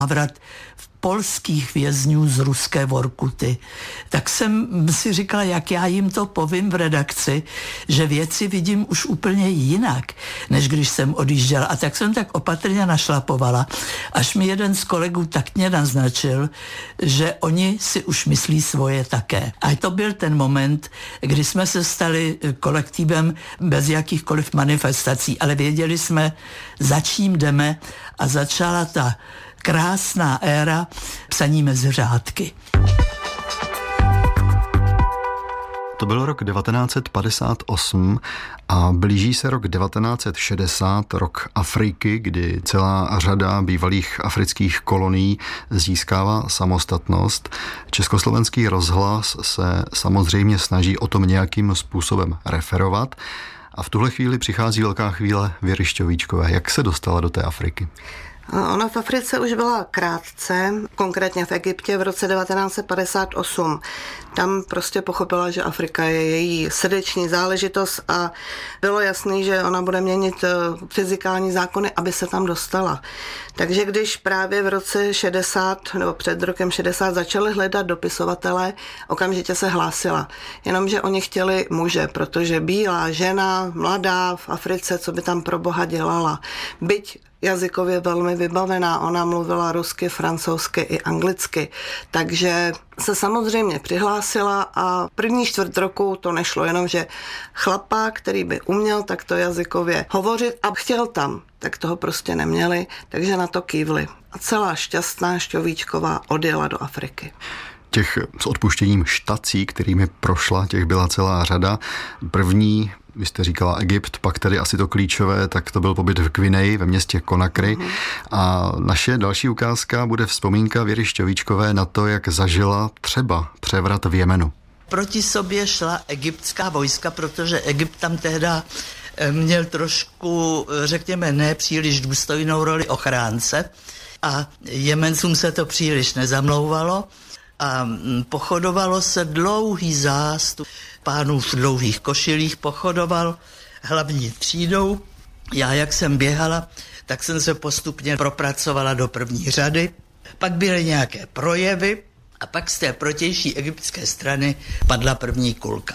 návrat polských vězňů z ruské Vorkuty. Tak jsem si říkala, jak já jim to povím v redakci, že věci vidím už úplně jinak, než když jsem odjížděla. A tak jsem tak opatrně našlapovala, až mi jeden z kolegů taktně naznačil, že oni si už myslí svoje také. A to byl ten moment, kdy jsme se stali kolektivem bez jakýchkoliv manifestací, ale věděli jsme, za čím jdeme, a začala ta krásná éra psaní mezi řádky. To byl rok 1958 a blíží se rok 1960, rok Afriky, kdy celá řada bývalých afrických kolonií získává samostatnost. Československý rozhlas se samozřejmě snaží o tom nějakým způsobem referovat. A v tuhle chvíli přichází velká chvíle Věry Šťovíčkové. Jak se dostala do té Afriky? Ona v Africe už byla krátce, konkrétně v Egyptě v roce 1958. Tam prostě pochopila, že Afrika je její srdeční záležitost a bylo jasný, že ona bude měnit fyzikální zákony, aby se tam dostala. Takže když právě v roce 60 nebo před rokem 60 začali hledat dopisovatele, okamžitě se hlásila. Jenomže oni chtěli muže, protože bílá žena, mladá v Africe, co by tam pro boha dělala. Byť jazykově velmi vybavená, ona mluvila rusky, francouzsky i anglicky, takže se samozřejmě přihlásila a první čtvrt roku to nešlo, jenomže chlapa, který by uměl takto jazykově hovořit a chtěl tam, tak toho prostě neměli, takže na to kývli. A celá šťastná Šťovíčková odjela do Afriky. Těch s odpuštěním štací, kterými prošla, těch byla celá řada. První, vy jste říkala Egypt, pak tedy asi to klíčové, tak to byl pobyt v Gvineji ve městě Konakry. A naše další ukázka bude vzpomínka Věry Šťovíčkové na to, jak zažila třeba převrat v Jemenu. Proti sobě šla egyptská vojska, protože Egypt tam tehda měl trošku, řekněme, ne příliš důstojnou roli ochránce a Jemencům se to příliš nezamlouvalo. A pochodovalo se dlouhý zástup pánů v dlouhých košilích, pochodoval hlavní třídou. Já, jak jsem běhala, tak jsem se postupně propracovala do první řady. Pak byly nějaké projevy a pak z té protější egyptské strany padla první kulka.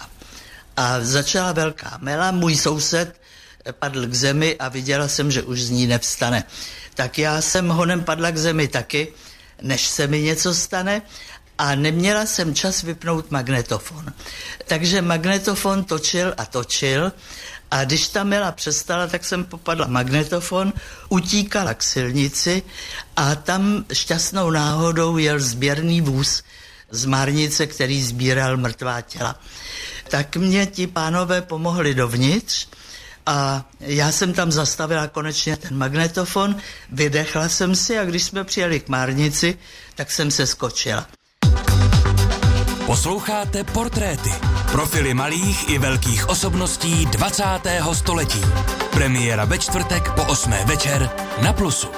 A začala velká mela, můj soused padl k zemi a viděla jsem, že už z ní nevstane. Tak já jsem honem padla k zemi taky, než se mi něco stane, a neměla jsem čas vypnout magnetofon. Takže magnetofon točil a točil a když ta mela přestala, tak jsem popadla magnetofon, utíkala k silnici a tam šťastnou náhodou jel sběrný vůz z Márnice, který sbíral mrtvá těla. Tak mě ti pánové pomohli dovnitř a já jsem tam zastavila konečně ten magnetofon, vydechla jsem si a když jsme přijeli k Márnici, tak jsem se skočila. Posloucháte Portréty. Profily malých i velkých osobností 20. století. Premiéra ve čtvrtek po 8. večer na Plusu.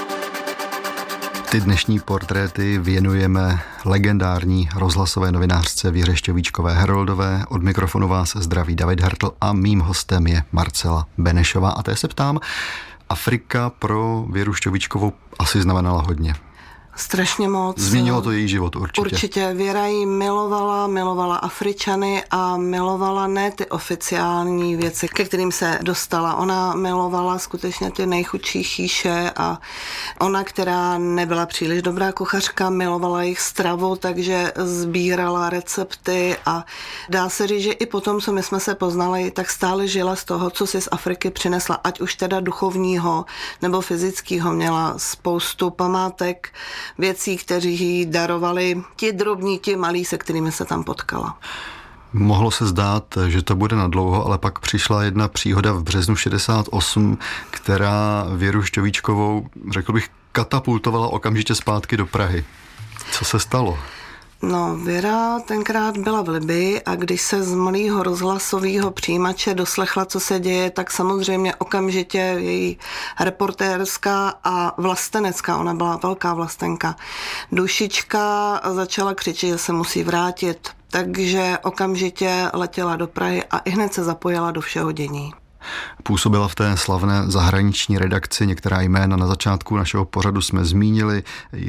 Ty dnešní portréty věnujeme legendární rozhlasové novinářce Věře Šťovíčkové Heroldové. Od mikrofonu vás zdraví David Hartl a mým hostem je Marcela Benešová. A té se ptám, Afrika pro Věru Šťovíčkovou asi znamenala hodně. Strašně moc. Změnilo to její život určitě. Určitě. Věra jí milovala Afričany a milovala ne ty oficiální věci, ke kterým se dostala. Ona milovala skutečně ty nejchudší chýše a ona, která nebyla příliš dobrá kuchařka, milovala jejich stravu, takže sbírala recepty a dá se říct, že i potom, co my jsme se poznali, tak stále žila z toho, co si z Afriky přinesla, ať už teda duchovního nebo fyzického. Měla spoustu památek, věcí, kteří jí darovali ti drobní, ti malí, se kterými se tam potkala. Mohlo se zdát, že to bude nadlouho, ale pak přišla jedna příhoda v březnu 68, která Věru Šťovíčkovou, řekl bych, katapultovala okamžitě zpátky do Prahy. Co se stalo? No, Věra tenkrát byla v Libyi a když se z malého rozhlasového přijímače doslechla, co se děje, tak samozřejmě okamžitě její reportérská a vlastenecká, ona byla velká vlastenka, dušička začala křičet, že se musí vrátit, takže okamžitě letěla do Prahy a ihned se zapojila do všeho dění. Působila v té slavné zahraniční redakci, některá jména na začátku našeho pořadu jsme zmínili.